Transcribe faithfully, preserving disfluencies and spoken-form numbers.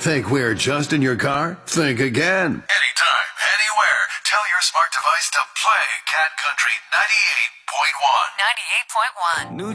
Think we're just in your car? Think again. Anytime, anywhere. Tell your smart device to play Cat Country ninety-eight point one. ninety-eight point one. New